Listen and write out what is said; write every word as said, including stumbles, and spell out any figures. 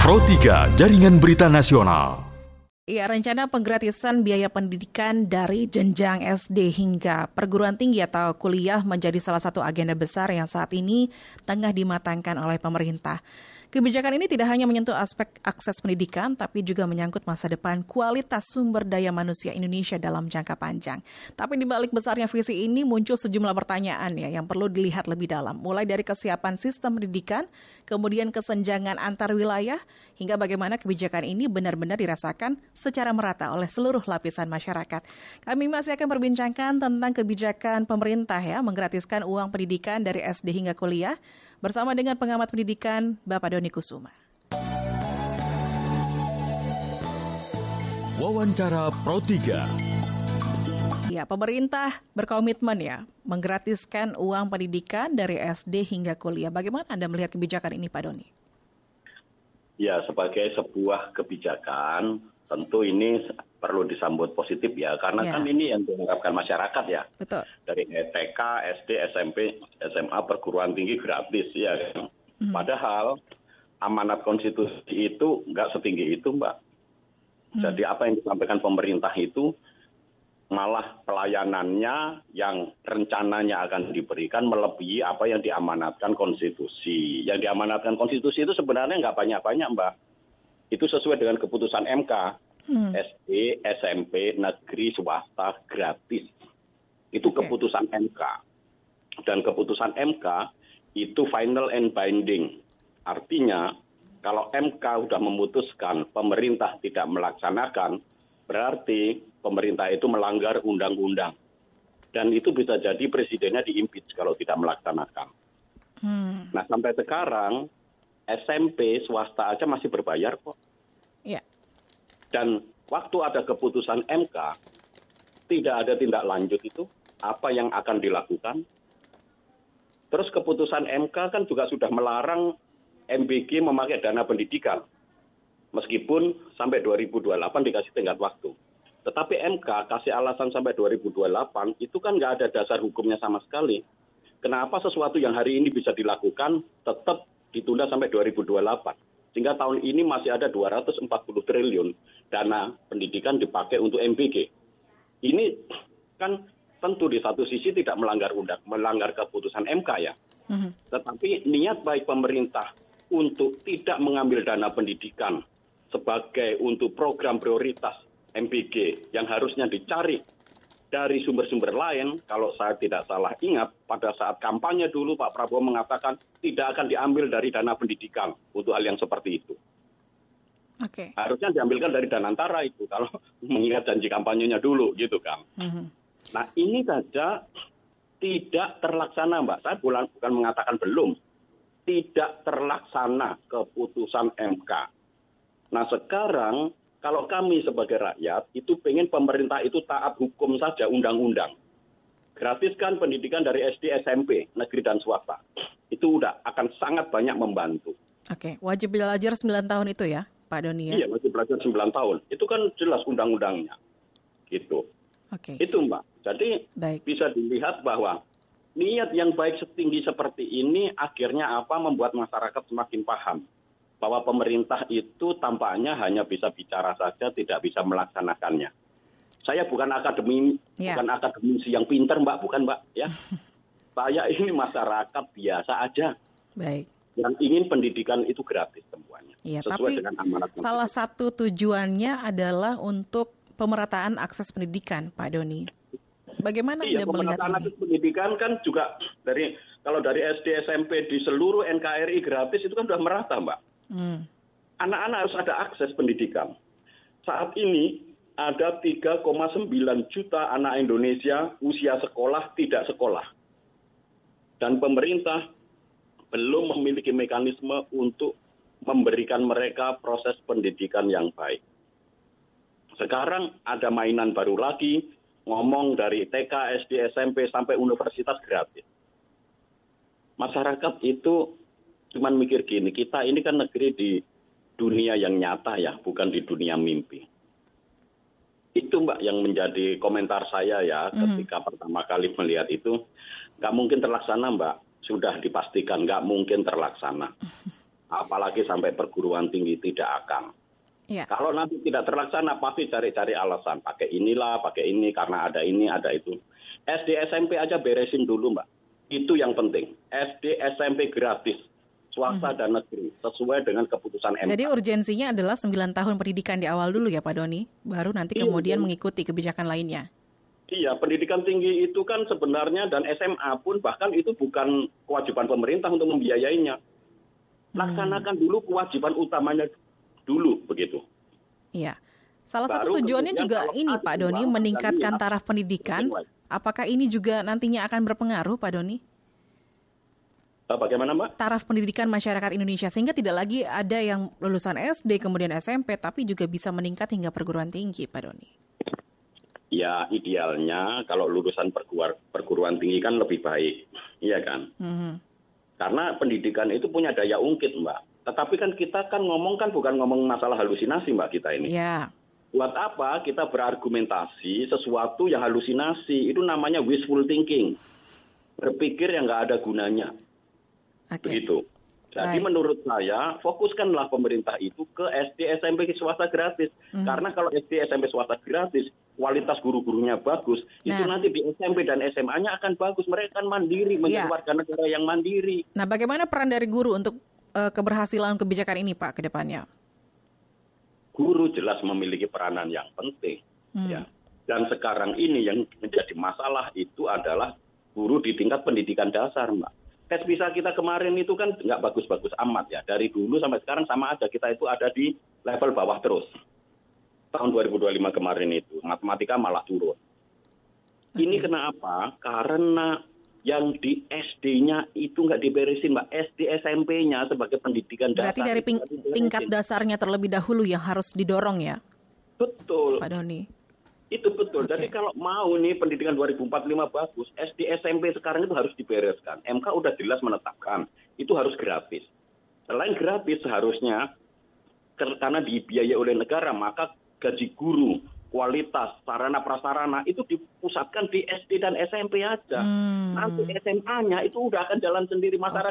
Pro tiga Jaringan Berita Nasional. Ya, rencana penggratisan biaya pendidikan dari jenjang S D hingga perguruan tinggi atau kuliah menjadi salah satu agenda besar yang saat ini tengah dimatangkan oleh pemerintah. Kebijakan ini tidak hanya menyentuh aspek akses pendidikan, tapi juga menyangkut masa depan kualitas sumber daya manusia Indonesia dalam jangka panjang. Tapi di balik besarnya visi ini muncul sejumlah pertanyaan ya yang perlu dilihat lebih dalam. Mulai dari kesiapan sistem pendidikan, kemudian kesenjangan antar wilayah, hingga bagaimana kebijakan ini benar-benar dirasakan secara merata oleh seluruh lapisan masyarakat. Kami masih akan perbincangkan tentang kebijakan pemerintah ya menggratiskan uang pendidikan dari S D hingga kuliah bersama dengan pengamat pendidikan Bapak Doni Kusuma. Wawancara Pro tiga. Ya, pemerintah berkomitmen ya menggratiskan uang pendidikan dari S D hingga kuliah. Bagaimana Anda melihat kebijakan ini, Pak Doni? Ya, sebagai sebuah kebijakan, tentu ini perlu disambut positif ya, karena ya. kan ini yang diharapkan masyarakat ya. Betul. Dari T K, S D, S M P, S M A, perguruan tinggi gratis ya. Hmm. Padahal amanat konstitusi itu nggak setinggi itu, Mbak. Hmm. Jadi apa yang disampaikan pemerintah itu malah pelayanannya yang rencananya akan diberikan melebihi apa yang diamanatkan konstitusi. Yang diamanatkan konstitusi itu sebenarnya nggak banyak-banyak, Mbak. Itu sesuai dengan keputusan M K. Hmm. S D, S M P, negeri, swasta, gratis. Itu okay. keputusan M K. Dan keputusan M K itu final and binding. Artinya, kalau M K sudah memutuskan pemerintah tidak melaksanakan, berarti pemerintah itu melanggar undang-undang. Dan itu bisa jadi presidennya di-impeach kalau tidak melaksanakan. Hmm. Nah, sampai sekarang, S M P swasta aja masih berbayar kok. Iya. Dan waktu ada keputusan M K, tidak ada tindak lanjut itu, apa yang akan dilakukan. Terus keputusan M K kan juga sudah melarang M B G memakai dana pendidikan. Meskipun sampai dua ribu dua puluh delapan dikasih tenggat waktu. Tetapi M K kasih alasan sampai dua ribu dua puluh delapan, itu kan nggak ada dasar hukumnya sama sekali. Kenapa sesuatu yang hari ini bisa dilakukan tetap ditunda sampai dua ribu dua puluh delapan? Sehingga tahun ini masih ada dua ratus empat puluh triliun dana pendidikan dipakai untuk M B G. Ini kan tentu di satu sisi tidak melanggar undang, melanggar keputusan M K ya. Uh-huh. Tetapi niat baik pemerintah untuk tidak mengambil dana pendidikan sebagai untuk program prioritas M B G yang harusnya dicari dari sumber-sumber lain, kalau saya tidak salah ingat, pada saat kampanye dulu Pak Prabowo mengatakan tidak akan diambil dari dana pendidikan untuk hal yang seperti itu. Oke. Okay. Harusnya diambilkan dari Danantara itu, kalau mengingat janji kampanyenya dulu gitu kan. Uh-huh. Nah ini saja tidak terlaksana Mbak, saya bukan, bukan mengatakan belum, tidak terlaksana keputusan M K. Nah sekarang, kalau kami sebagai rakyat, itu pengen pemerintah itu taat hukum saja undang-undang. Gratiskan pendidikan dari S D, S M P, negeri dan swasta. Itu udah akan sangat banyak membantu. Oke, wajib belajar sembilan tahun itu ya, Pak Doni ya? Iya, wajib belajar sembilan tahun. Itu kan jelas undang-undangnya. Gitu. Oke. Itu Mbak. Jadi baik. Bisa dilihat bahwa niat yang baik setinggi seperti ini akhirnya apa membuat masyarakat semakin paham. Bahwa pemerintah itu tampaknya hanya bisa bicara saja, tidak bisa melaksanakannya. Saya bukan akademi, yeah. bukan akademisi yang pintar, Mbak, bukan, Mbak. Ya, saya ini masyarakat biasa aja. Baik. Yang ingin pendidikan itu gratis semuanya, ya, sesuai tapi dengan amanat. Salah satu tujuannya adalah untuk pemerataan akses pendidikan, Pak Doni. Bagaimana iya, Anda melihat ini? Pemerataan akses pendidikan kan juga dari kalau dari S D, S M P di seluruh N K R I gratis itu kan sudah merata, Mbak. Hmm. Anak-anak harus ada akses pendidikan. Saat ini ada tiga koma sembilan juta anak Indonesia usia sekolah tidak sekolah. Dan pemerintah belum memiliki mekanisme untuk memberikan mereka proses pendidikan yang baik. Sekarang ada mainan baru lagi, ngomong dari T K, S D, S M P sampai universitas gratis. Masyarakat itu cuman mikir gini, kita ini kan negeri di dunia yang nyata ya, bukan di dunia mimpi. Itu Mbak yang menjadi komentar saya ya, mm-hmm. ketika pertama kali melihat itu, nggak mungkin terlaksana Mbak, sudah dipastikan nggak mungkin terlaksana. apalagi sampai perguruan tinggi tidak akan. Ya. Kalau nanti tidak terlaksana pasti cari-cari alasan, pakai inilah, pakai ini karena ada ini, ada itu. S D S M P aja beresin dulu, Mbak. Itu yang penting. S D S M P gratis, swasta hmm. dan negeri, sesuai dengan keputusan M K. Jadi urgensinya adalah sembilan tahun pendidikan di awal dulu ya Pak Doni, baru nanti iya, kemudian iya. mengikuti kebijakan lainnya. Iya, pendidikan tinggi itu kan sebenarnya dan S M A pun bahkan itu bukan kewajiban pemerintah untuk membiayainya. Laksanakan hmm. dulu kewajiban utamanya dulu, begitu. Iya. Salah Baru satu tujuannya juga ini Pak Doni, meningkatkan taraf pendidikan. Apakah ini juga nantinya akan berpengaruh, Pak Doni? Bagaimana, Mbak? Taraf pendidikan masyarakat Indonesia, sehingga tidak lagi ada yang lulusan S D, kemudian S M P, tapi juga bisa meningkat hingga perguruan tinggi, Pak Doni. Ya, idealnya kalau lulusan perguruan, perguruan tinggi kan lebih baik, iya kan? Mm-hmm. Karena pendidikan itu punya daya ungkit, Mbak. Tetapi kan kita kan ngomong kan bukan ngomong masalah halusinasi, Mbak, kita ini. Iya. Yeah. Buat apa kita berargumentasi sesuatu yang halusinasi? Itu namanya wishful thinking. Berpikir yang nggak ada gunanya. Okay. Begitu. Jadi Baik. menurut saya, fokuskanlah pemerintah itu ke S D S M P swasta gratis. Mm-hmm. Karena kalau S D S M P swasta gratis, kualitas guru-gurunya bagus, nah. itu nanti di S M P dan S M A-nya akan bagus. Mereka akan mandiri, menjadi yeah. warga negara yang mandiri. Nah, bagaimana peran dari guru untuk uh, keberhasilan kebijakan ini, Pak, ke depannya? Guru jelas memiliki peranan yang penting. Hmm. Ya. Dan sekarang ini yang menjadi masalah itu adalah guru di tingkat pendidikan dasar, Mbak. Tes PISA kita kemarin itu kan nggak bagus-bagus amat ya. Dari dulu sampai sekarang sama aja. Kita itu ada di level bawah terus. Tahun dua ribu dua puluh lima kemarin itu. Matematika malah turun. Okay. Ini kenapa? Karena yang di S D-nya itu nggak diberesin, Mbak. S D S M P-nya sebagai pendidikan dasar. Berarti dari ping- tingkat dasarnya terlebih dahulu yang harus didorong ya? Betul. Pak Doni. Itu betul. Okay. Jadi kalau mau nih pendidikan dua ribu empat puluh lima bagus, S D S M P sekarang itu harus dibereskan. M K udah jelas menetapkan. Itu harus gratis. Selain gratis seharusnya, karena dibiayai oleh negara, maka gaji guru, kualitas, sarana prasarana itu dipusatkan di S D dan S M P aja. Hmm. Nanti S M A-nya itu udah akan jalan sendiri, masyarakat